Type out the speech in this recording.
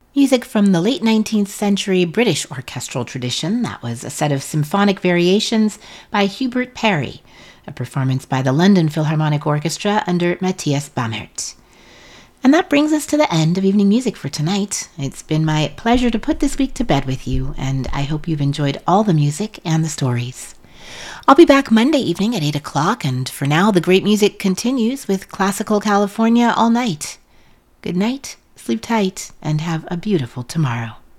Music from the late 19th century British orchestral tradition. That was a set of symphonic variations by Hubert Parry, a performance by the London Philharmonic Orchestra under Matthias Bamert. And that brings us to the end of Evening Music for tonight. It's been my pleasure to put this week to bed with you, and I hope you've enjoyed all the music and the stories. I'll be back Monday evening at 8 o'clock, and for now, the great music continues with Classical California all night. Good night, sleep tight, and have a beautiful tomorrow.